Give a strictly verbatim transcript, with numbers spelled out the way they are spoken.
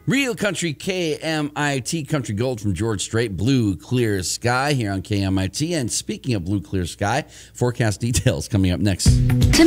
Real Country K M I T, Country Gold from George Strait, blue clear sky here on K M I T. And speaking of blue clear sky, forecast details coming up next.